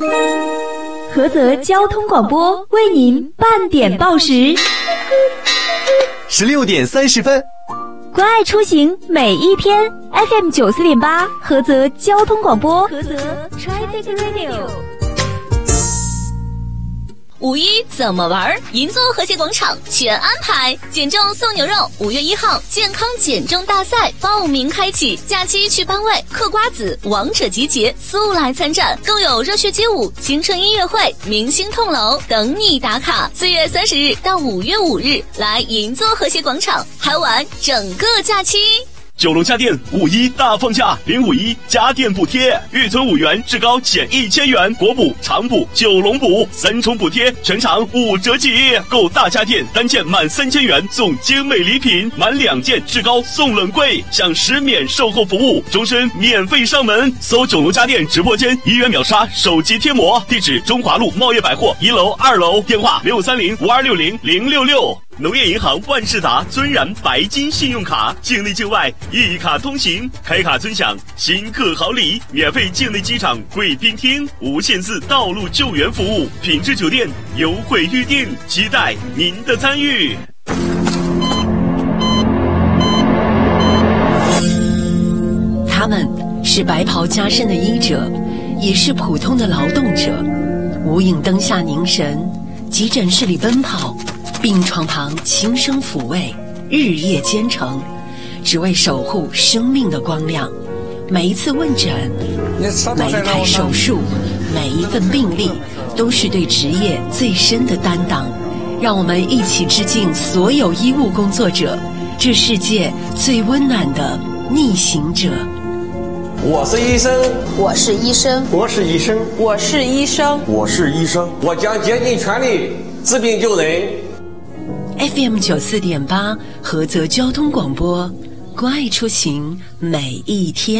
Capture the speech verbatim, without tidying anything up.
菏泽交通广播为您半点报时， 十六点三十分。 关爱出行每一天 ，F M 九四点八，菏泽交通广播，菏泽 Traffic Radio。 五一怎么玩？银座和谐广场全安排，减重送牛肉。五月一号，健康减重大赛报名开启，假期去班位、嗑瓜子、王者集结，速来参战，更有热血街舞、青春音乐会、明星痛楼等你打卡。四月三十日到五月五日，来银座和谐广场嗨玩整个假期。 九龙家电五一大放价，零五一家电补贴，预存五元至高减一千元，国补、长补、九龙补三重补贴，全场五折起。购大家电单件满三千元送精美礼品，满两件至高送冷柜，享十免售后服务，终身免费上门。搜九龙家电直播间，一元秒杀手机贴膜，地址中华路茂业百货一楼、二楼，电话六三零五二六零零六六。农业银行万事达尊然白金信用卡，境内境外一卡通行，开卡尊享新客好礼，免费境内机场贵宾厅无限次道路救援服务，品质酒店优惠预订，期待您的参与。 他们是白袍加身的医者，也是普通的劳动者，无影灯下凝神，急诊室里奔跑，病床旁轻声抚慰，日夜兼程，只为守护生命的光亮。每一次问诊，每一台手术，每一份病历，都是对职业最深的担当。让我们一起致敬所有医务工作者，这世界最温暖的逆行者。 我是医生， 我是医生， 我是医生， 我是医生， 我是医生，我将竭尽全力治病救人。 F M 九四点八，菏泽交通广播，关爱出行每一天。